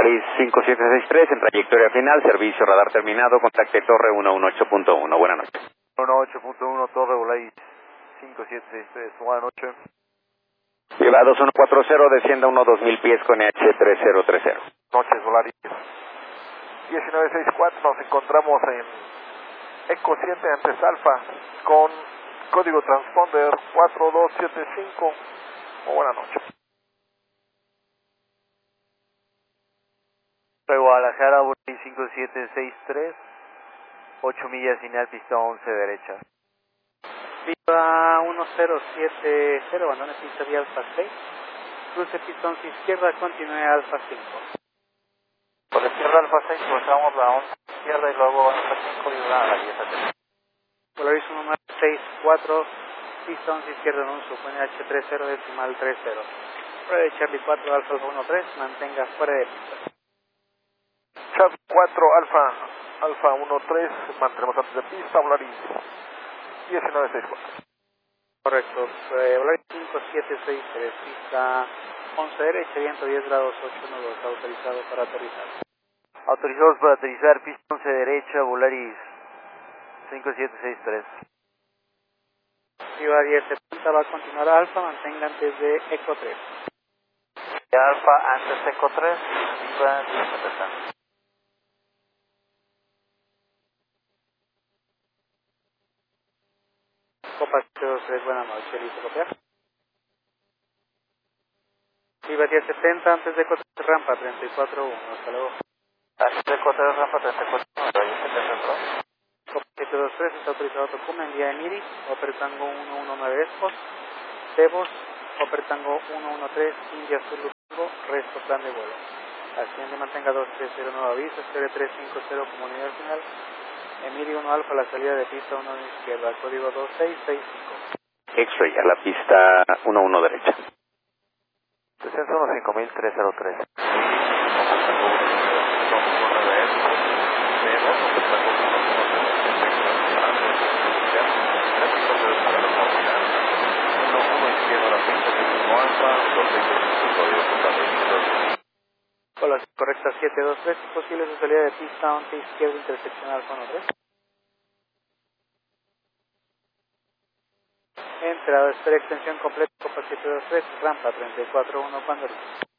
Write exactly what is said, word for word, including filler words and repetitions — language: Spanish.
Volaris cinco siete seis tres en trayectoria final, servicio radar terminado, contacte Torre ciento dieciocho punto uno. Buenas noches. ciento dieciocho punto uno, Torre Volaris cinco siete seis tres, buenas noches. Viva dos uno cuatro cero, descienda uno dos mil pies con E H tres cero tres cero. Noches, Volaris diecinueve sesenta y cuatro, nos encontramos en Eco siete antes Alfa con código transponder cuatro dos siete cinco. Muy buenas noches. Guadalajara, Volaris cinco siete seis tres, ocho millas lineal, pista once derecha. Viva uno cero siete cero, abandone pista de Alfa seis, cruce pista once izquierda, continúe Alfa cinco. Por la izquierda Alfa seis, cruzamos la once izquierda y luego Alfa cinco y una a la diez a Volaris uno nueve seis cuatro, pista once izquierda en un supone H tres cero decimal tres cero. Fuera de Charlie cuatro, Alfa Alfa uno tres, mantenga fuera de pista. Charlie cuatro, Alfa, Alfa uno tres, mantenemos antes de pista, Volaris diecinueve sesenta y cuatro. Correcto, eh, Volaris cinco siete seis tres, pista once derecha, viento diez grados ocho nudos, autorizado para aterrizar. Autorizados para aterrizar, pista once derecha, Volaris cinco siete seis tres. Viva diez setenta, va a continuar Alfa, mantenga antes de Eco tres. Alfa antes Eco tres, Viva diez setenta. Copa siete dos tres, buenas noches, listo, copiar. Viva diez setenta, antes de Eco tres, rampa treinta y cuatro uno, hasta luego. Antes de Eco tres, rampa treinta y cuatro uno, rayo setenta centro. Copa siete dos tres, está autorizado Tocuma, envía Emiri, Oper Tango uno uno nueve Expos, Devos, Oper Tango uno uno tres, India Sur Luxemburgo, resto plan de vuelo. Asciende, mantenga dos tres cero nueve aviso, espere tres cinco cero comunidad final. Emiri uno Alfa, la salida de pista uno izquierda, código dos seis seis cinco. X-Ray a la pista uno uno derecha. Descenso uno cinco mil trescientos tres. Con las correctas siete dos tres, es posible su salida de pista once izquierda, intersección Alfa uno tres. Entrada, espera extensión completa, Copa siete dos tres, rampa treinta y cuatro uno, cuando listo.